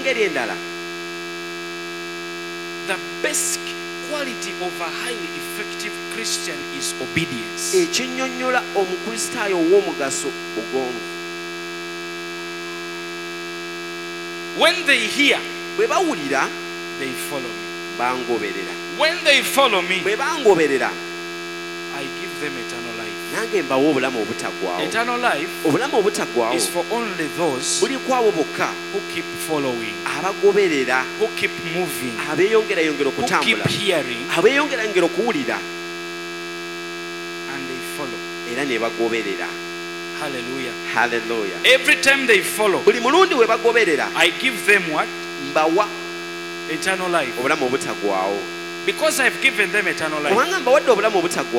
engeri endala the basic quality of a highly effective Christian is obedience. ekinnyonnyola omukristaayo ow'omugaso bugonvu. When they hear, bwe bawulira they follow me. bangoberera. When they follow me, bwe bangoberera I give them eternal life. nange mbawa obulamu obutaggwaawo. Eternal life obulamu obutaggwaawo is for only those buli kwabo bokka who keep following, abagoberera, who keep moving, abeeyongerayongera who keep okutambula, hearing, abeeyongerayongera okuwulira and they follow. era ne bagoberera. Hallelujah. Haleluya. Every time they follow, buli mulundi we bagoberera I give them what? mbawa Eternal life. obulamu obutaggwaawo. Because I've given them eternal life. Kubanga mbawadde obulamu obutaggwaawo